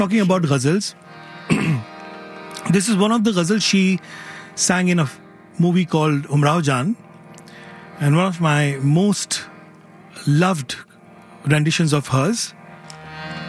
talking about ghazals, this is one of the ghazals she sang in a movie called Umrao Jaan, and one of my most loved renditions of hers.